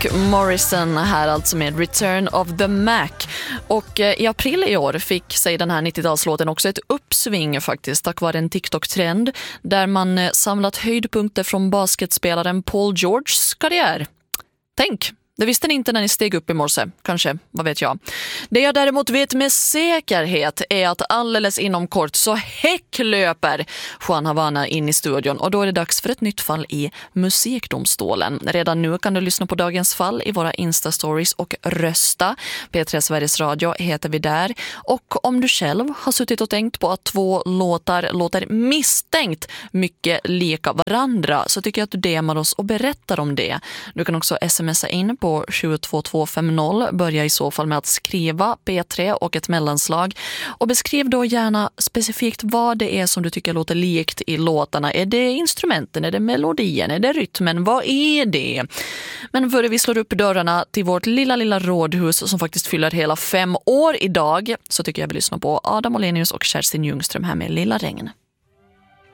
Morrison här alltså med Return of the Mac. Och i april i år fick sig den här 90-talslåten också ett uppsving faktiskt tack vare en TikTok-trend där man samlat höjdpunkter från basketspelaren Paul Georges karriär. Tänk! Det visste ni inte när ni steg upp i morse, kanske, vad vet jag. Det jag däremot vet med säkerhet är att alldeles inom kort så häcklöper Juan Havana in i studion och då är det dags för ett nytt fall i Musikdomstolen. Redan nu kan du lyssna på dagens fall i våra Insta-stories och rösta. P3 Sveriges Radio heter vi där. Och om du själv har suttit och tänkt på att två låtar låter misstänkt mycket lika varandra så tycker jag att du DMar oss och berättar om det. Du kan också smsa in på 72250. Börja i så fall med att skriva P3 och ett mellanslag. Och beskriv då gärna specifikt vad det är som du tycker låter likt i låtarna. Är det instrumenten? Är det melodien? Är det rytmen? Vad är det? Men före vi slår upp dörrarna till vårt lilla rådhus som faktiskt fyller hela 5 år idag så tycker jag vi lyssnar på Adam Olenius och Kerstin Ljungström här med Lilla regn.